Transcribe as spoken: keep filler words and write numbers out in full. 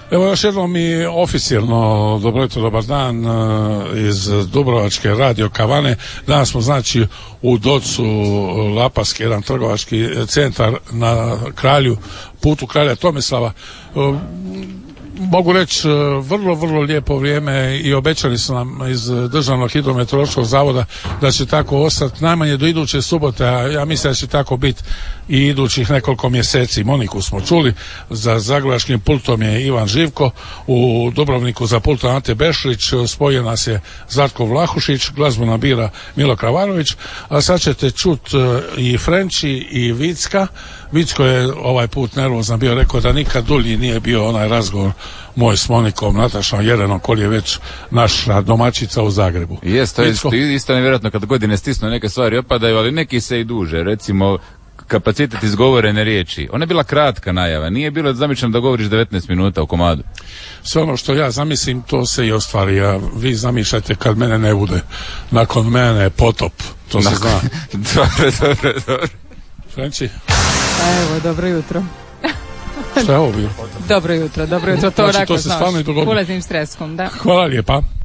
Evo još jednom mi oficijelno dobro jutro, dobar dan iz Dubrovačke radio kavane. Danas smo znači u Docu Lapaski, jedan trgovački centar na Kralju, putu Kralja Tomislava. Mogu reći vrlo, vrlo lijepo vrijeme i obećali su nam iz Državnog hidrometeorološkog zavoda da će tako ostati najmanje do iduće subote, a ja mislim da će tako biti i idućih nekoliko mjeseci. Moniku smo čuli, za zagrebačkim pultom je Ivan Živko, u Dubrovniku za pultom Ante Bešlić, spojio nas je Zlatko Vlahušić, glazbu nabira Milo Kravanović, a sad ćete čut i Frenči i Vicka. Vicko je ovaj put nervozan bio, rekao da nikad dulji nije bio onaj razgovor moj s Monikom Natašom Jerenom, koji je već naša domaćica u Zagrebu. Jes, to je isto, isto nevjerojatno kad godine stisnu neke stvari opadaju, ali neki se i duže, recimo kapacitet izgovorene riječi. Ona je bila kratka najava, nije bilo zamišljeno da govoriš devetnaest minuta u komadu. Sve ono što ja zamislim, to se i ostvari, a vi zamišljate kad mene ne bude. Nakon mene potop, to se zna. Dobro, dobro, dobro. Frenči? Evo, dobro jutro. Šta je ovo bilo? Dobro jutro, dobro jutro, to znači, onako to se znaš, stvarno i dogodilo. ulazim s treskom, da. Hvala lijepa.